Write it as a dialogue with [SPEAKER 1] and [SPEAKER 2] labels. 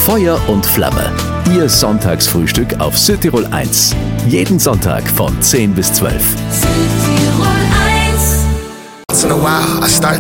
[SPEAKER 1] Feuer und Flamme. Ihr Sonntagsfrühstück auf Südtirol 1. Jeden Sonntag von 10 bis 12.
[SPEAKER 2] Südtirol 1.